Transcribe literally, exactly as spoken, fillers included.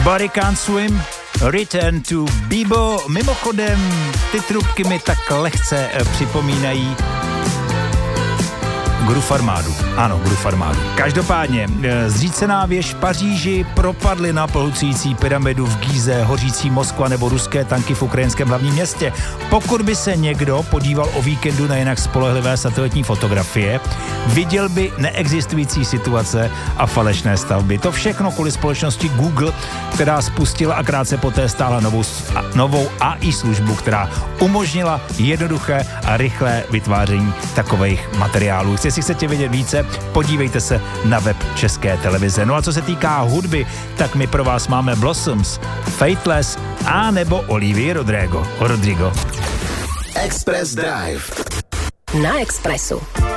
Body Can't Swim, Return to Bebo. Mimochodem, ty trubky mi tak lehce připomínají Groove armádu. Ano, Groove armádu. Každopádně, zřícená věž v Paříži, propadlina pohlcující pyramidu v Gíze, hořící Moskva nebo ruské tanky v ukrajinském hlavním městě. Pokud by se někdo podíval o víkendu na jinak spolehlivé satelitní fotografie, viděl by neexistující situace a falešné stavby. To všechno kvůli společnosti Google, která spustila a krátce poté stála novou, novou A I službu, která umožnila jednoduché a rychlé vytváření takových materiálů. Jestli chcete vědět více, podívejte se na web České televize. No a co se týká hudby, tak my pro vás máme Blossoms, Faithless a nebo Olivia Rodrigo. Rodrigo. Express Drive. Na Expressu.